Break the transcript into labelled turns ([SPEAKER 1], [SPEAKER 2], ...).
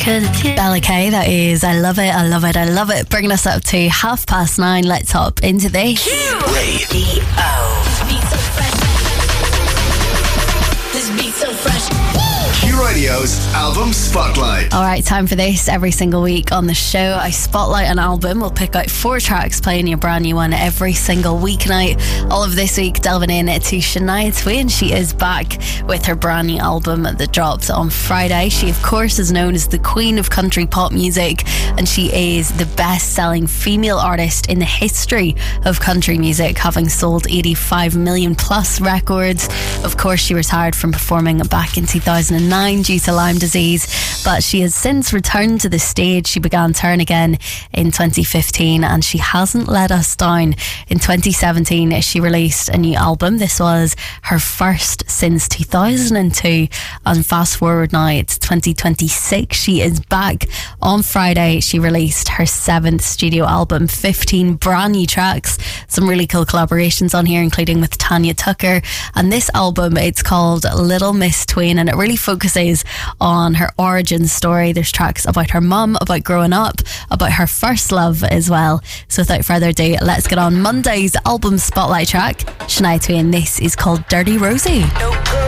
[SPEAKER 1] Bella K, that is I Love It, I Love It, I Love It. Bringing us up to 9:30. Let's hop into this.
[SPEAKER 2] This beat so fresh.
[SPEAKER 3] Q Radio's Album Spotlight.
[SPEAKER 1] Alright, time for this. Every single week on the show, I spotlight an album. We'll pick out 4 tracks, playing your brand new one every single weeknight. All of this week, delving in to Shania Twain. She is back with her brand new album that dropped on Friday. She, of course, is known as the queen of country pop music, and she is the best-selling female artist in the history of country music, having sold 85 million plus records. Of course, she retired from performing back in 2009 due to Lyme disease, but she has since returned to the stage. She began Turn Again in 2015, and she hasn't let us down. In 2017, she released a new album. This was her first since 2002, and fast forward now, it's 2026. She is back. On Friday, she released her 7th studio album, 15 brand new tracks, some really cool collaborations on here, including with Tanya Tucker. And this album, it's called Little Miss Twain, and it really focuses on her origin story. There's tracks about her mum, about growing up, about her first love as well. So without further ado, let's get on Monday's album spotlight track. Shania Twain, this is called Dirty Rosie.